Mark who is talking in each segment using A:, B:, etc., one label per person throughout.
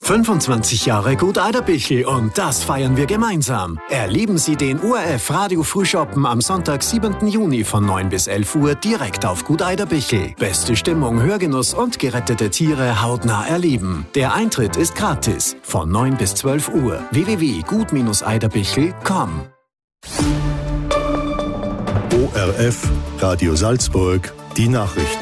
A: 25 Jahre Gut Eiderbichl und das feiern wir gemeinsam. Erleben Sie den ORF Radio Frühschoppen am Sonntag, 7. Juni von 9 bis 11 Uhr direkt auf Gut Eiderbichl. Beste Stimmung, Hörgenuss und gerettete Tiere hautnah erleben. Der Eintritt ist gratis von 9 bis 12 Uhr. www.gut-eiderbichl.com.
B: ORF Radio Salzburg, die Nachrichten.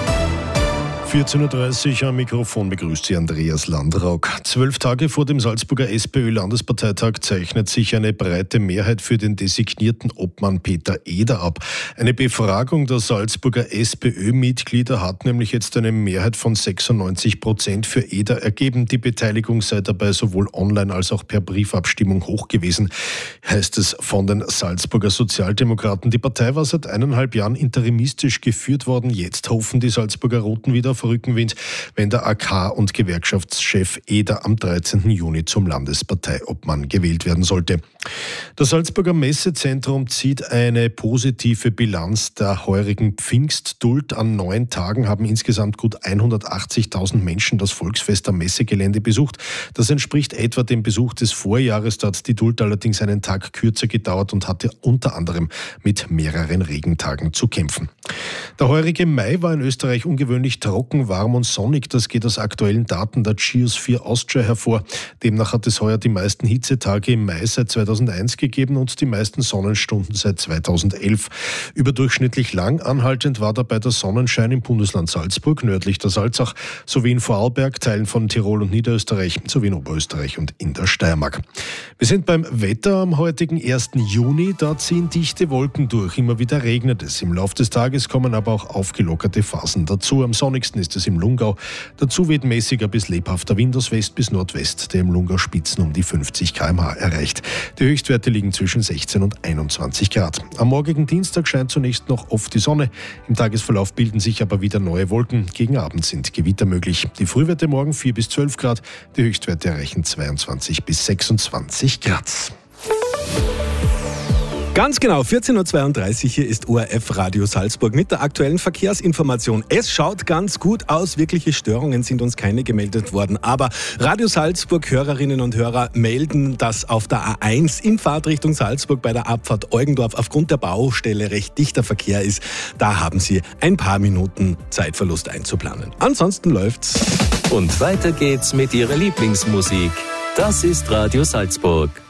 B: 14.30 Uhr am Mikrofon begrüßt Sie Andreas Landrock. 12 Tage vor dem Salzburger SPÖ-Landesparteitag zeichnet sich eine breite Mehrheit für den designierten Obmann Peter Eder ab. Eine Befragung der Salzburger SPÖ-Mitglieder hat nämlich jetzt eine Mehrheit von 96% für Eder ergeben. Die Beteiligung sei dabei sowohl online als auch per Briefabstimmung hoch gewesen, heißt es von den Salzburger Sozialdemokraten. Die Partei war seit 1,5 Jahren interimistisch geführt worden. Jetzt hoffen die Salzburger Roten wieder auf Rückenwind, wenn der AK- und Gewerkschaftschef Eder am 13. Juni zum Landesparteiobmann gewählt werden sollte. Das Salzburger Messezentrum zieht eine positive Bilanz der heurigen Pfingstduld. An 9 Tagen haben insgesamt gut 180.000 Menschen das Volksfest am Messegelände besucht. Das entspricht etwa dem Besuch des Vorjahres. Da hat die Duld allerdings einen Tag kürzer gedauert und hatte unter anderem mit mehreren Regentagen zu kämpfen. Der heurige Mai war in Österreich ungewöhnlich trocken, warm und sonnig. Das geht aus aktuellen Daten der Geosphere Austria hervor. Demnach hat es heuer die meisten Hitzetage im Mai seit 2001 gegeben und die meisten Sonnenstunden seit 2011. Überdurchschnittlich lang anhaltend war dabei der Sonnenschein im Bundesland Salzburg, nördlich der Salzach, sowie in Vorarlberg, Teilen von Tirol und Niederösterreich, sowie in Oberösterreich und in der Steiermark. Wir sind beim Wetter am heutigen 1. Juni. Da ziehen dichte Wolken durch. Immer wieder regnet es. Im Laufe des Tages kommen aber auch aufgelockerte Phasen dazu. Am sonnigsten ist es im Lungau. Dazu weht mäßiger bis lebhafter Wind aus West bis Nordwest, der im Lungau Spitzen um die 50 km/h erreicht. Die Höchstwerte liegen zwischen 16 und 21 Grad. Am morgigen Dienstag scheint zunächst noch oft die Sonne. Im Tagesverlauf bilden sich aber wieder neue Wolken. Gegen Abend sind Gewitter möglich. Die Frühwerte morgen 4 bis 12 Grad. Die Höchstwerte erreichen 22 bis 26 Grad.
C: Ganz genau, 14.32 Uhr, hier ist ORF Radio Salzburg mit der aktuellen Verkehrsinformation. Es schaut ganz gut aus, wirkliche Störungen sind uns keine gemeldet worden. Aber Radio Salzburg Hörerinnen und Hörer melden, dass auf der A1 in Fahrtrichtung Salzburg bei der Abfahrt Eugendorf aufgrund der Baustelle recht dichter Verkehr ist. Da haben Sie ein paar Minuten Zeitverlust einzuplanen. Ansonsten läuft's.
D: Und weiter geht's mit Ihrer Lieblingsmusik. Das ist Radio Salzburg.